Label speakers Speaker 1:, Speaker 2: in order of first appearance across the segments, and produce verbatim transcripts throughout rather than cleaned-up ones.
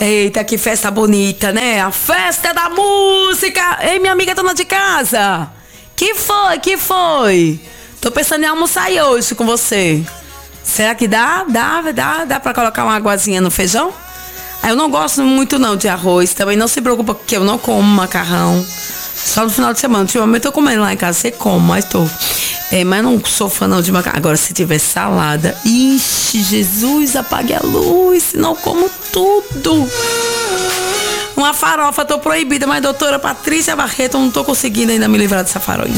Speaker 1: Eita, que festa bonita, né? A festa da música! Ei, minha amiga dona de casa! Que foi? Que foi? Tô pensando em almoçar aí hoje com você. Será que dá? Dá, dá, dá pra colocar uma aguazinha no feijão? Ah, eu não gosto muito não de arroz. Também não se preocupa porque eu não como macarrão. Só no final de semana. Ultimamente eu tô comendo lá em casa, você come, mas tô. É, mas não sou fã não de macarrão. Agora, se tiver salada, ixi, Jesus, apague a luz, senão como tudo. Uma farofa, tô proibida, mas doutora Patrícia Barreto, eu não tô conseguindo ainda me livrar dessa faroinha.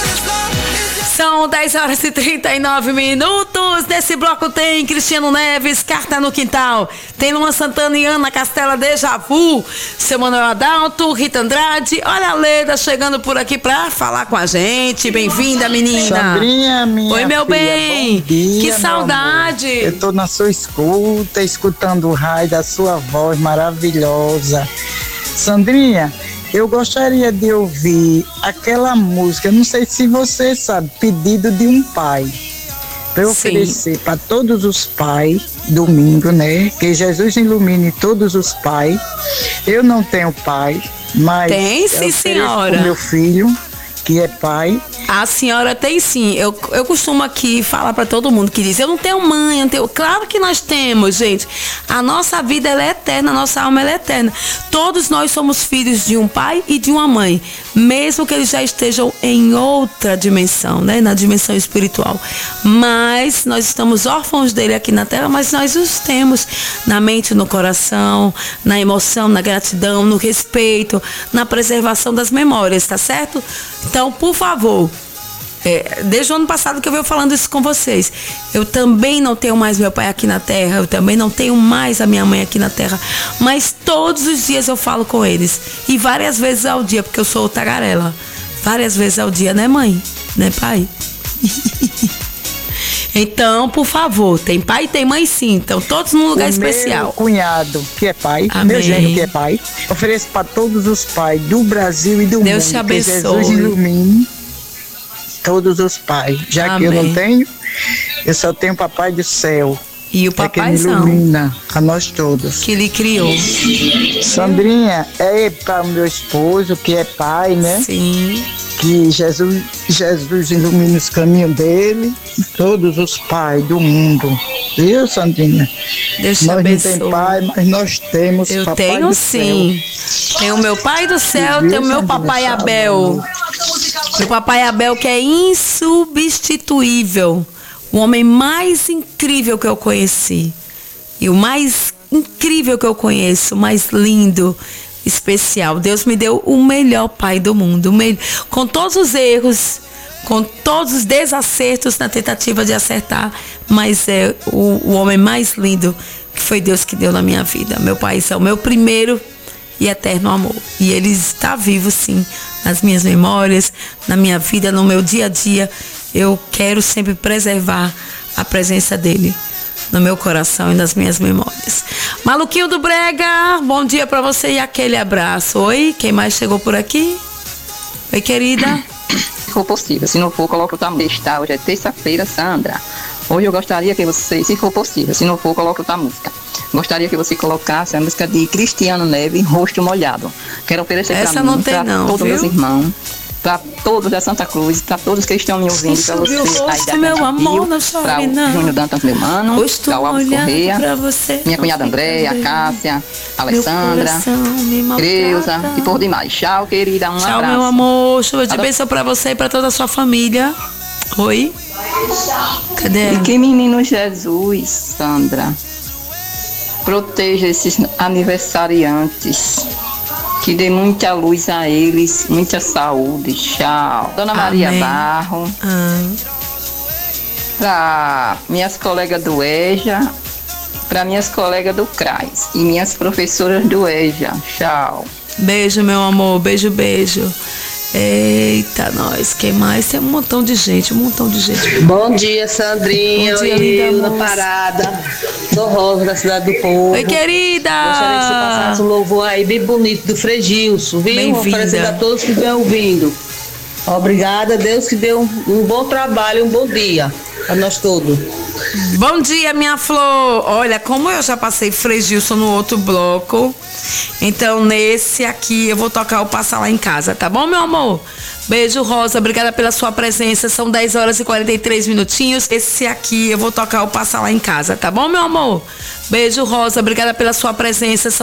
Speaker 1: São dez horas e trinta e nove minutos. Nesse bloco tem Cristiano Neves, Carta no Quintal. Tem Luan Santana e Ana Castela, Deja Vu. Seu Manuel Adalto, Rita Andrade. Olha a Leda chegando por aqui pra falar com a gente. Bem-vinda, menina.
Speaker 2: Sandrinha, minha
Speaker 1: Oi, meu
Speaker 2: filha,
Speaker 1: bem.
Speaker 2: bom dia,
Speaker 1: que saudade.
Speaker 2: Eu tô na sua escuta, escutando o raio da sua voz maravilhosa. Sandrinha, eu gostaria de ouvir aquela música, não sei se você sabe, Pedido de um Pai. Para eu oferecer para todos os pais, domingo, né? Que Jesus ilumine todos os pais. Eu não tenho pai, mas
Speaker 1: tem sim, senhora.
Speaker 2: Meu filho, que é pai.
Speaker 1: A senhora tem sim. Eu, eu costumo aqui falar para todo mundo que diz, eu não tenho mãe, eu não tenho... Claro que nós temos, gente. A nossa vida, ela é eterna, a nossa alma, ela é eterna. Todos nós somos filhos de um pai e de uma mãe, mesmo que eles já estejam em outra dimensão, né? Na dimensão espiritual. Mas nós estamos órfãos dele aqui na terra, mas nós os temos na mente, no coração, na emoção, na gratidão, no respeito, na preservação das memórias, tá certo? Então, por favor, é, desde o ano passado que eu venho falando isso com vocês, eu também não tenho mais meu pai aqui na terra, eu também não tenho mais a minha mãe aqui na terra, mas todos os dias eu falo com eles, e várias vezes ao dia, porque eu sou tagarela, várias vezes ao dia, né, mãe? Né, pai? Então, por favor, tem pai e tem mãe sim, então todos num lugar
Speaker 2: o
Speaker 1: especial.
Speaker 2: Meu cunhado, que é pai,
Speaker 1: Amém.
Speaker 2: Meu genro, que é pai, ofereço para todos os pais do Brasil e do
Speaker 1: Deus
Speaker 2: mundo.
Speaker 1: Deus te abençoe.
Speaker 2: Que Jesus ilumine todos os pais. Já Amém. Que eu não tenho, eu só tenho o Papai do Céu.
Speaker 1: E o papaizão.
Speaker 2: É que ilumina a nós todos.
Speaker 1: Que lhe criou.
Speaker 2: Sandrinha, é para o meu esposo, que é pai, né?
Speaker 1: Sim.
Speaker 2: Que Jesus, Jesus ilumine os caminhos dele, todos os pais do mundo. Viu, Sandrinha?
Speaker 1: Deus te
Speaker 2: nós
Speaker 1: abençoe.
Speaker 2: Não temos pai, mas nós temos
Speaker 1: eu
Speaker 2: papai
Speaker 1: tenho
Speaker 2: do
Speaker 1: sim.
Speaker 2: Céu.
Speaker 1: Tem o meu pai do céu,
Speaker 2: Viu,
Speaker 1: tem o meu
Speaker 2: Sandrinha?
Speaker 1: papai Abel. O papai Abel, que é insubstituível. O homem mais incrível que eu conheci. E o mais incrível que eu conheço, o mais lindo, especial. Deus me deu o melhor pai do mundo. O melhor, com todos os erros, com todos os desacertos na tentativa de acertar. Mas é o, o homem mais lindo que foi Deus que deu na minha vida. Meu pai é o meu primeiro e eterno amor. E ele está vivo, sim, nas minhas memórias, na minha vida, no meu dia a dia. Eu quero sempre preservar a presença dele no meu coração e nas minhas memórias. Maluquinho do Brega, bom dia pra você e aquele abraço. Oi, quem mais chegou por aqui? Oi, querida.
Speaker 3: Se for possível, se não for, coloque outra música. Hoje é terça-feira, Sandra. Hoje eu gostaria que você, se for possível, se não for, coloque outra música. Gostaria que você colocasse a música de Cristiano Neves, Rosto Molhado. Quero oferecer para mim, para todos os meus irmãos, para todos da Santa Cruz, para todos que estão me ouvindo, para você,
Speaker 1: rosto,
Speaker 3: aí da
Speaker 1: meu amor, não
Speaker 3: para o Júnior Dantas, meu mano, para o Alves Correia, minha cunhada Andréia, a Cássia, a Alessandra, Creuza e por demais. Tchau, querida, um
Speaker 1: Tchau,
Speaker 3: abraço.
Speaker 1: Tchau, meu amor, chuva de bênção para você e para toda a sua família. Oi? Cadê?
Speaker 3: E que menino Jesus, Sandra, proteja esses aniversariantes. Que dê muita luz a eles, muita saúde. Tchau. Dona Maria
Speaker 1: Amém.
Speaker 3: Barro.
Speaker 1: Ah.
Speaker 3: Para minhas colegas do EJA. Para minhas colegas do CRAS. E minhas professoras do EJA. Tchau.
Speaker 1: Beijo, meu amor. Beijo, beijo. Eita, nós, quem mais? Tem um montão de gente, um montão de gente.
Speaker 4: Bom dia, Sandrinha.
Speaker 1: Bom dia,
Speaker 4: Oi,
Speaker 1: linda
Speaker 4: na Parada. Sou Rosa, da Cidade do Povo.
Speaker 1: Oi, querida.
Speaker 4: Gostaria que você passasse um louvor aí bem bonito do Frei Gilson, viu? Oferecendo a todos que estão ouvindo. Obrigada, Deus que deu um, um bom trabalho, um bom dia. Pra nós todos.
Speaker 1: Bom dia, minha flor. Olha, como eu já passei Frejilson no outro bloco, então nesse aqui eu vou tocar o Passar Lá em Casa, tá bom, meu amor? Beijo, Rosa, obrigada pela sua presença. São dez horas e quarenta e três minutinhos. Esse aqui eu vou tocar o Passar Lá em Casa, tá bom, meu amor? Beijo, Rosa, obrigada pela sua presença. São